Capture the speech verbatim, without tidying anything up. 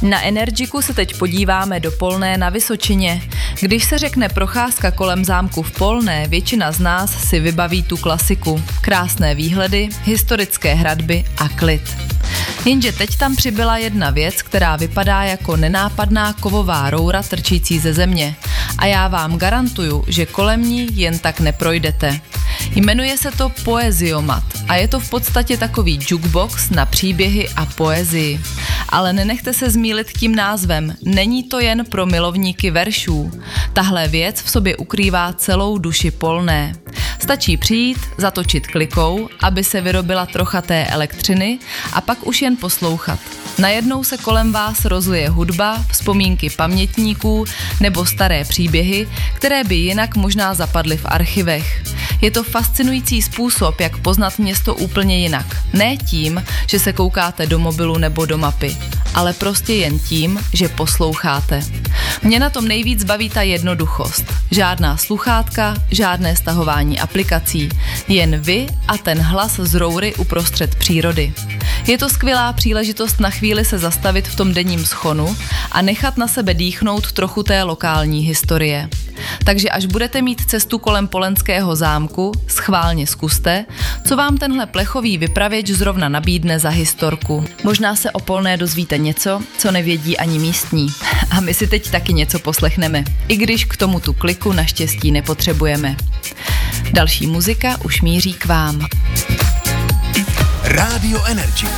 Na Energiku se teď podíváme do Polné na Vysočině. Když se řekne procházka kolem zámku v Polné, většina z nás si vybaví tu klasiku. Krásné výhledy, historické hradby a klid. Jenže teď tam přibyla jedna věc, která vypadá jako nenápadná kovová roura trčící ze země. A já vám garantuju, že kolem ní jen tak neprojdete. Jmenuje se to Poeziomat a je to v podstatě takový jukebox na příběhy a poezii. Ale nenechte se zmýlit tím názvem, není to jen pro milovníky veršů. Tahle věc v sobě ukrývá celou duši Polné. Stačí přijít, zatočit klikou, aby se vyrobila trocha té elektřiny a pak už jen poslouchat. Najednou se kolem vás rozlije hudba, vzpomínky pamětníků nebo staré příběhy, které by jinak možná zapadly v archivech. Je to fascinující způsob, jak poznat město úplně jinak. Ne tím, že se koukáte do mobilu nebo do mapy, ale prostě jen tím, že posloucháte. Mě na tom nejvíc baví ta jednoduchost. Žádná sluchátka, žádné stahování aplikací. Jen vy a ten hlas z roury uprostřed přírody. Je to skvělá příležitost na chvíli se zastavit v tom denním schonu a nechat na sebe dýchnout trochu té lokální historie. Takže až budete mít cestu kolem Polenského zámku, schválně zkuste, co vám tenhle plechový vypravěč zrovna nabídne za historku. Možná se o Polné dozvíte něco, co nevědí ani místní. A my si teď taky něco poslechneme, i když k tomu tu kliku naštěstí nepotřebujeme. Další muzika už míří k vám. Rádio Energy.